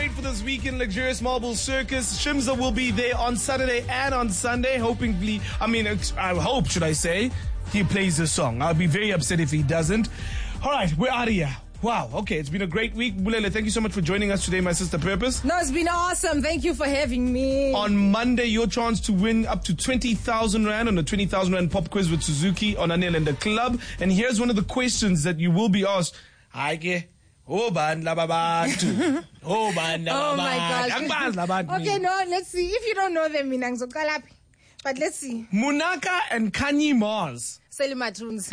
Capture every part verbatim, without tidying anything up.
wait for this weekend, Luxurious Marble Circus. Shimza will be there on Saturday and on Sunday. Hopingly, I mean, I hope, should I say, he plays the song. I'll be very upset if he doesn't. All right, we're out of here. Wow, okay, it's been a great week. Bulele, thank you so much for joining us today, my sister Purpose. No, it's been awesome. Thank you for having me. On Monday, your chance to win up to twenty thousand rand on a twenty thousand rand pop quiz with Suzuki on Anil and the Club. And here's one of the questions that you will be asked. Haike. Oh, bandla babatu. Oh, bandla Oh my gosh. Okay, no, let's see. If you don't know them, Minangzo Kalapi. But let's see. Munaka and Kanye Mars. Selimatuns.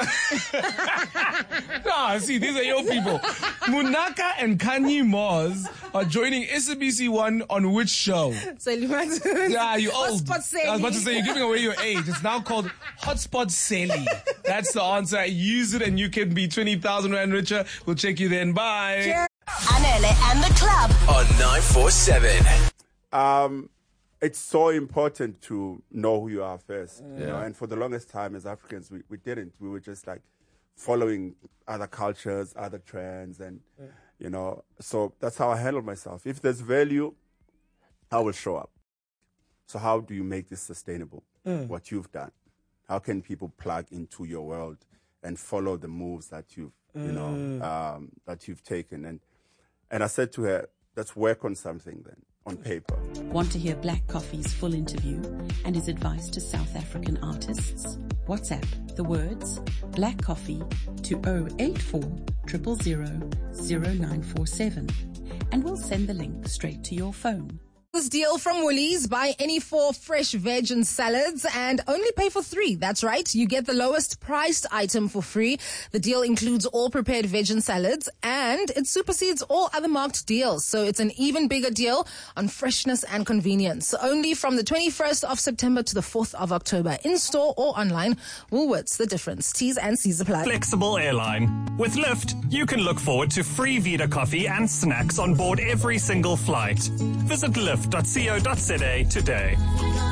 No, see, these are your people. Munaka and Kanye Mars are joining S A B C one on which show? Selimatuns. Yeah, you old. Hotspot Sally. I was about to say, you're giving away your age. It's now called Hotspot Sally. That's the answer. Use it and you can be twenty thousand rand richer. We'll check you then. Bye. Cheers. Anele and the Club on nine four seven. Um, it's so important to know who you are first. Yeah. You know? And for the longest time as Africans, we, we didn't. We were just like following other cultures, other trends, and, yeah. you know, so that's how I handle myself. If there's value, I will show up. So how do you make this sustainable? Mm. What you've done? How can people plug into your world and follow the moves that you've, mm. you know, um, that you've taken? And and I said to her, let's work on something then, on paper. Want to hear Black Coffee's full interview and his advice to South African artists? WhatsApp the words Black Coffee to zero eight four zero zero zero zero nine four seven and we'll send the link straight to your phone. This deal from Woolies. Buy any four fresh veg and salads and only pay for three. That's right. You get the lowest priced item for free. The deal includes all prepared veg and salads and it supersedes all other marked deals. So it's an even bigger deal on freshness and convenience. Only from the twenty-first of September to the fourth of October. In store or online. Woolworths, the difference. T's and C's apply. Flexible airline. With Lyft, you can look forward to free Vita coffee and snacks on board every single flight. Visit lyft dot co dot za today.